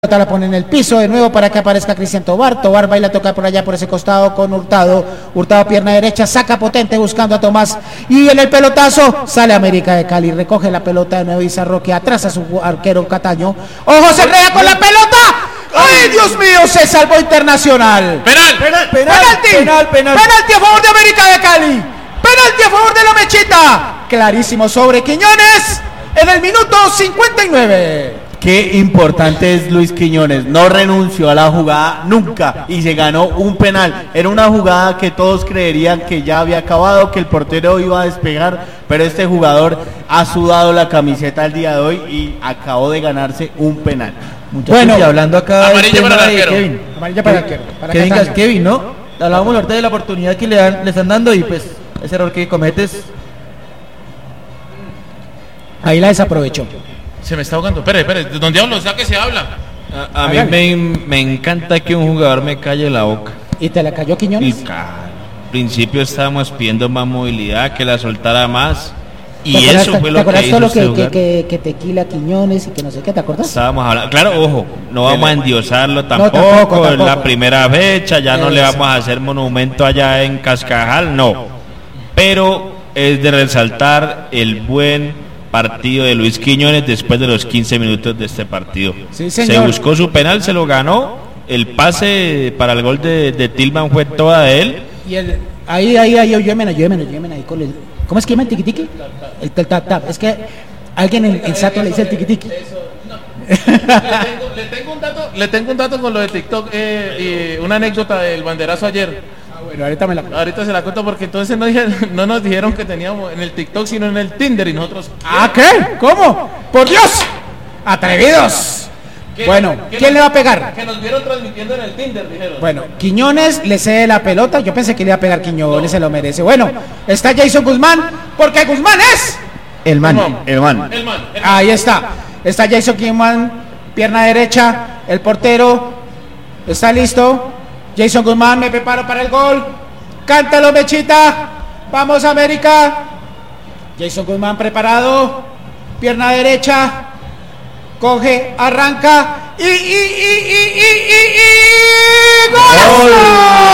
La pone en el piso de nuevo para que aparezca Cristian Tobar. Tobar baila a tocar por allá por ese costado con Hurtado. Hurtado pierna derecha, saca potente buscando a Tomás. Y en el pelotazo sale América de Cali. Recoge la pelota de nuevo Izarroque. Atrás a su arquero Cataño. ¡Ojo, se enreda con la pelota! ¡Ay, Dios mío! Se salvó Internacional. Penalti a favor de América de Cali. Penalti a favor de la Mechita. Clarísimo sobre Quiñones en el minuto 59. Qué importante es Luis Quiñones, no renunció a la jugada nunca y se ganó un penal. Era una jugada que todos creerían que ya había acabado, que el portero iba a despegar, pero este jugador ha sudado la camiseta el día de hoy y acabó de ganarse un penal. Muchachos, bueno, y hablando acá amarilla para el arquero. Kevin. Amarilla para el arquero. Que vengas Kevin, ¿no? Hablábamos ahorita de la oportunidad que le están dando y pues ese error que cometes. Ahí la desaprovechó. Se me está ahogando. Espere, ¿de dónde hablo? O sea que se habla. A mí me encanta que un jugador me calle la boca. ¿Y te la cayó Quiñones? Al principio estábamos pidiendo más movilidad, que la soltara más. Y ¿Te eso fue lo que hizo. ¿Te acuerdas todo lo que Tequila Quiñones y que no sé qué? ¿Te acuerdas? Estábamos hablando. Claro, ojo, no vamos a endiosarlo tampoco. No, tampoco. Es la primera fecha, ya no le vamos a hacer monumento allá en Cascajal, no. Pero es de resaltar el buen partido de Luis Quiñones después de los 15 minutos de este partido. Sí, señor. Se buscó su penal, se lo ganó. El pase para el gol de Tillman fue toda de él. Y ayúdame ahí con el... ¿Cómo es que llama el tiquitiqui? El tap. Es que alguien en Sato le dice el tiquitiqui. Le tengo un dato con lo de TikTok y una anécdota del banderazo ayer. Bueno, ahorita se la cuento porque entonces no nos dijeron que teníamos en el TikTok sino en el Tinder y nosotros. ¿Qué? ¿Cómo? ¡Por Dios! ¡Atrevidos! Bueno, ¿quién le va a pegar? Que nos vieron transmitiendo en el Tinder, dijeron. Bueno, Quiñones le cede la pelota. Yo pensé que le iba a pegar Quiñones, se lo merece. Bueno, está Jason Guzmán, porque Guzmán es el man. Ahí está. Está Jason Guzmán, pierna derecha, el portero está listo. Jason Guzmán, me preparo para el gol. Cántalo, Mechita. Vamos, América. Jason Guzmán preparado. Pierna derecha. Coge, arranca. ¡Gol!